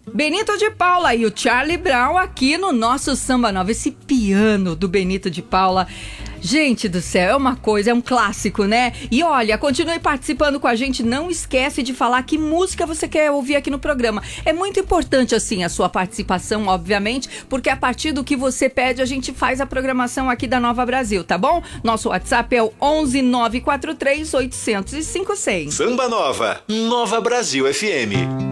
Benito de Paula e o Charlie Brown aqui no nosso Samba Nova. Esse piano do Benito de Paula, gente do céu, é uma coisa, é um clássico, né? E olha, continue participando com a gente, não esquece de falar que música você quer ouvir aqui no programa. É muito importante, assim, a sua participação, obviamente, porque a partir do que você pede, a gente faz a programação aqui da Nova Brasil, tá bom? Nosso WhatsApp é o 11 943 805 100. Samba Nova, Nova Brasil FM.